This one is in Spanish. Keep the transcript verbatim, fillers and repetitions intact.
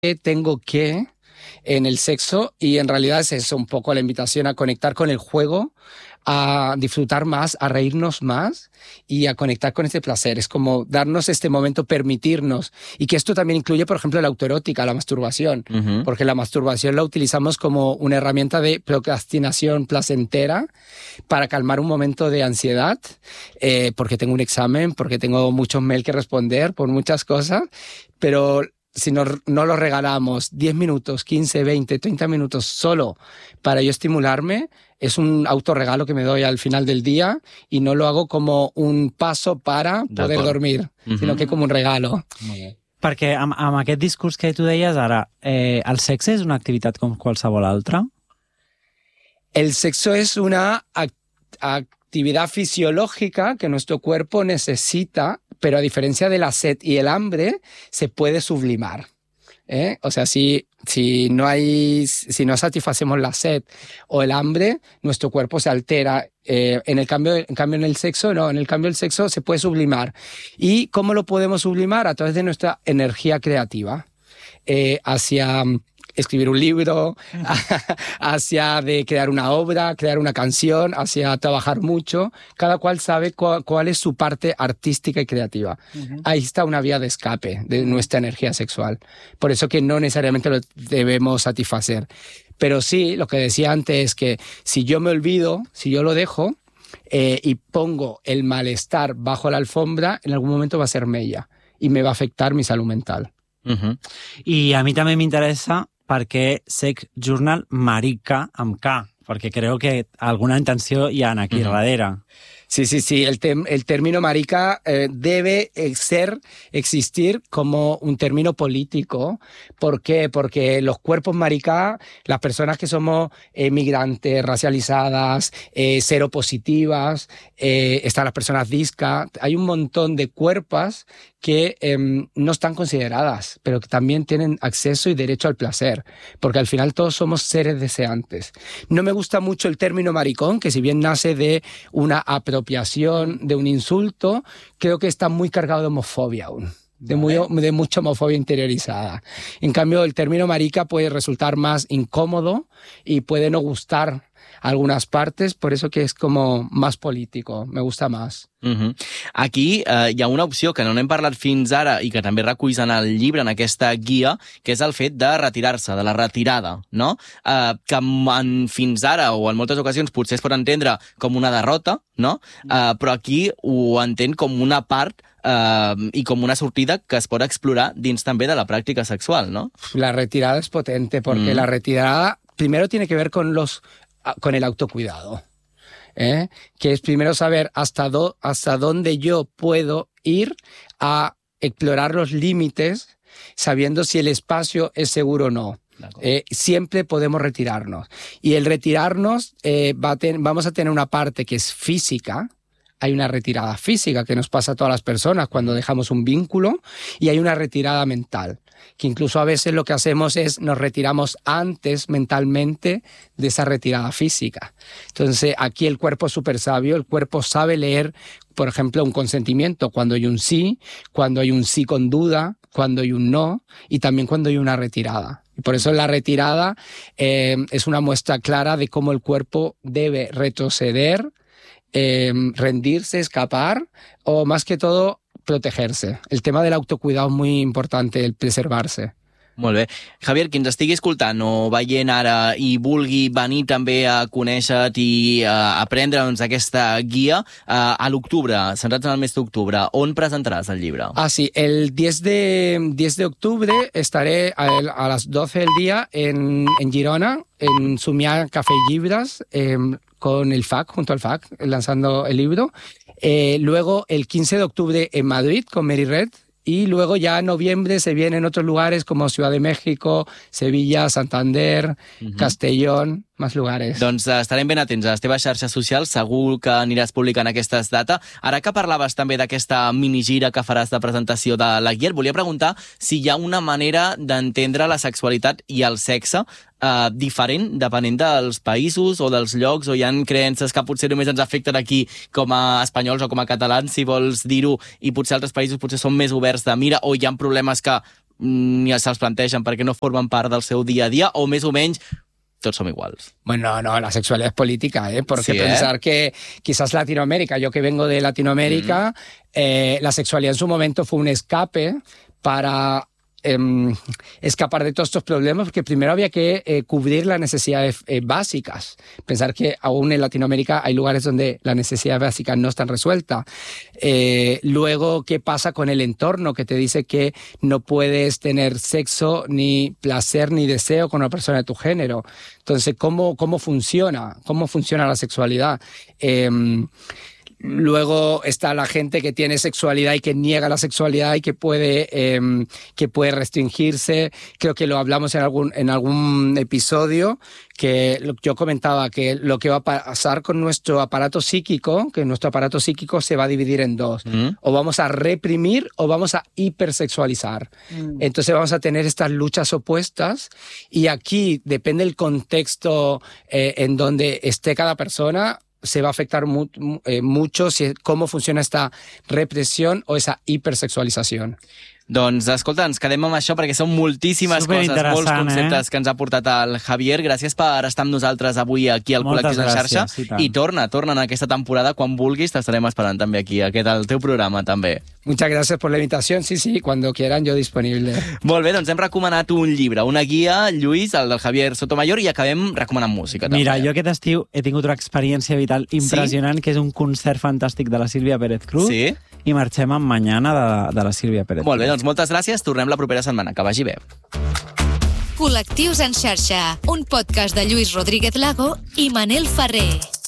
tengo que en el sexo, y en realidad es eso un poco la invitación a conectar con el juego, a disfrutar más, a reírnos más y a conectar con este placer. Es como darnos este momento, permitirnos, y que esto también incluye, por ejemplo, la autoerótica, la masturbación, uh-huh. porque la masturbación la utilizamos como una herramienta de procrastinación placentera para calmar un momento de ansiedad, eh, porque tengo un examen, porque tengo muchos mails que responder, por muchas cosas, pero si no, no lo regalamos diez minutos, quince, veinte, treinta minutos solo para yo estimularme, es un autorregalo que me doy al final del día y no lo hago como un paso para poder dormir, uh-huh. sinó que com un regalo. Molt bé. Perquè amb, amb aquest discurs que tu deies ara, eh, el sexe és una activitat com qualsevol altra? El sexo es una act- actividad fisiológica que nuestro cuerpo necesita, pero a diferencia de la sed y el hambre, se puede sublimar. ¿Eh? O sea, si, si, no hay, si no satisfacemos la sed o el hambre, nuestro cuerpo se altera. Eh, en, el cambio, en cambio, en el sexo, no. En el cambio, el sexo se puede sublimar. ¿Y cómo lo podemos sublimar? A través de nuestra energía creativa. Eh, hacia escribir un libro, hacia de crear una obra, crear una canción, hacia trabajar mucho. Cada cual sabe cu- cuál es su parte artística y creativa. Uh-huh. Ahí está una vía de escape de nuestra energía sexual. Por eso que no necesariamente lo debemos satisfacer. Pero sí, lo que decía antes es que si yo me olvido, si yo lo dejo eh, y pongo el malestar bajo la alfombra, en algún momento va a ser mella y me va a afectar mi salud mental. Uh-huh. I a mi també m'interessa perquè Sex Journal marica amb K, perquè creo que alguna intenció hi ha aquí uh-huh. darrere. Sí, sí, sí. El, te- el término marica eh, debe ser, existir como un término político. ¿Por qué? Porque los cuerpos marica, las personas que somos eh, migrantes, racializadas, eh, seropositivas, eh, están las personas disca, hay un montón de cuerpos que eh, no están consideradas, pero que también tienen acceso y derecho al placer, porque al final todos somos seres deseantes. No me gusta mucho el término maricón, que si bien nace de una apropiación, de un insulto, creo que está muy cargado de homofobia aún. De, muy, de mucha homofobia interiorizada. En cambio, el término marica puede resultar más incómodo y puede no gustar algunas partes, por eso que es como más político, me gusta más. Uh-huh. Aquí eh, hi ha una opció que no n'hem parlat fins ara i que també reculls en el llibre, en aquesta guia, que és el fet de retirar-se, de la retirada, no? Eh, que en, fins ara, o en moltes ocasions, potser es pot entendre com una derrota, no? Eh, però aquí ho entén com una part Uh, y como una sortida que es pot explorar dins també de la práctica sexual, ¿no? La retirada es potente porque mm. la retirada primero tiene que ver con los con el autocuidado, ¿eh? Que es primero saber hasta, do, hasta dónde yo puedo ir a explorar los límites sabiendo si el espacio es seguro o no. Eh, siempre podemos retirarnos. Y el retirarnos, eh, va a ten, vamos a tener una parte que es física. Hay una retirada física que nos pasa a todas las personas cuando dejamos un vínculo, y hay una retirada mental, que incluso a veces lo que hacemos es nos retiramos antes mentalmente de esa retirada física. Entonces aquí el cuerpo es súper sabio, el cuerpo sabe leer, por ejemplo, un consentimiento, cuando hay un sí, cuando hay un sí con duda, cuando hay un no, y también cuando hay una retirada. Y por eso la retirada eh, es una muestra clara de cómo el cuerpo debe retroceder, Eh, rendirse, escapar, o más que todo protegerse. El tema del autocuidado es muy importante, el preservarse. Molt bé. Javier, qui ens estigui escoltant o veient ara i vulgui venir també a conèixer-te i a aprendre doncs, aquesta guia, uh, a l'octubre, centrats en el mes d'octubre, on presentaràs el llibre? Ah, sí, el diez de octubre estaré a, a las doce del día en, en Girona, en Sumià Café i Llibres, eh, con el F A C, junto al F A C, lanzando el libro. Eh, luego, el quince de octubre en Madrid, con Mary Red. Y luego ya en noviembre se vienen otros lugares como Ciudad de México, Sevilla, Santander, uh-huh. Castellón, més lugares. Doncs estarem ben atents a les teves xarxes socials, segur que aniràs publicant aquestes dates. Ara que parlaves també d'aquesta minigira que faràs de presentació de la guia, et volia preguntar si hi ha una manera d'entendre la sexualitat i el sexe eh, diferent depenent dels països o dels llocs, o hi ha creences que potser només ens afecten aquí com a espanyols o com a catalans, si vols dir-ho, i potser altres països potser són més oberts de mira, o hi ha problemes que ni se'ls plantegen perquè no formen part del seu dia a dia, o més o menys tots som iguals. Bueno, no, la sexualidad es política, ¿eh? Porque sí, ¿eh? pensar que quizás Latinoamérica, yo que vengo de Latinoamérica, mm. eh, la sexualidad en su momento fue un escape para eh, escapar de todos estos problemas, porque primero había que eh, cubrir las necesidades eh, básicas. Pensar que aún en Latinoamérica hay lugares donde las necesidades básicas no están resueltas. Eh, luego, ¿qué pasa con el entorno que te dice que no puedes tener sexo, ni placer, ni deseo con una persona de tu género? Entonces, ¿cómo, cómo funciona? ¿Cómo funciona la sexualidad? Eh, Luego está la gente que tiene sexualidad y que niega la sexualidad y que puede, eh, que puede restringirse. Creo que lo hablamos en algún, en algún episodio, que yo comentaba que lo que va a pasar con nuestro aparato psíquico, que nuestro aparato psíquico se va a dividir en dos. Mm. O vamos a reprimir o vamos a hipersexualizar. Mm. Entonces vamos a tener estas luchas opuestas, y aquí depende del contexto eh, en donde esté cada persona, se va a afectar mu eh, mucho si, cómo funciona esta represión o esa hipersexualización. Doncs, escolta, ens quedem amb això perquè són moltíssimes coses, molts conceptes eh? que ens ha portat el Javier. Gràcies per estar amb nosaltres avui aquí al Moltes Col·lectius en Xarxa. Sí, I torna, torna en aquesta temporada. Quan vulguis t'estarem esperant també aquí, aquest el teu programa també. Muchas gracias por la invitación. Sí, sí, cuando quieran, yo disponible. Molt bé, doncs hem recomanat un llibre, una guia, Lluís, el del Javier Sotomayor, i acabem recomanant música. També. Mira, jo aquest estiu he tingut una experiència vital impressionant, sí? Que és un concert fantàstic de la Sílvia Pérez Cruz, sí? I marxem amb Mañana de, de la Sílvia Pérez Cruz. Molt bé, doncs moltes gràcies. Tornem la propera setmana. Que vagi bé. Col·lectius en xarxa, un podcast de Lluís Rodríguez Lago i Manel Ferrer.